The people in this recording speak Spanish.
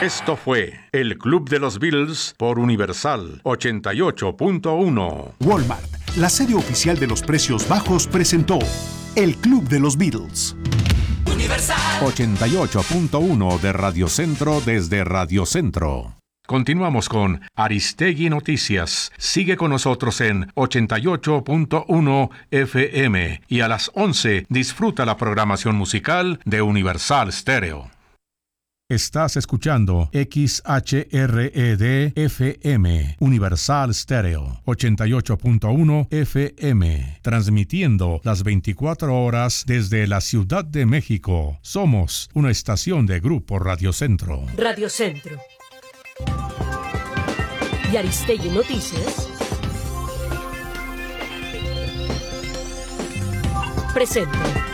Esto fue El Club de los Beatles por Universal 88.1. Walmart, la sede oficial de los precios bajos, presentó El Club de los Beatles. Universal 88.1 de Radio Centro desde Radio Centro. Continuamos con Aristegui Noticias. Sigue con nosotros en 88.1 FM y a las 11 disfruta la programación musical de Universal Stereo. Estás escuchando XHRED FM, Universal Stereo, 88.1 FM, transmitiendo las 24 horas desde la Ciudad de México. Somos una estación de Grupo Radio Centro. Radio Centro. Y Aristegui Noticias presenta